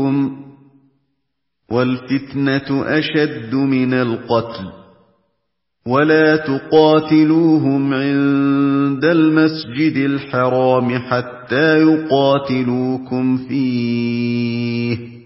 يقتلوكم والفتنة أشد من القتل ولا تقاتلوهم عند المسجد الحرام حتى يقاتلوكم فيه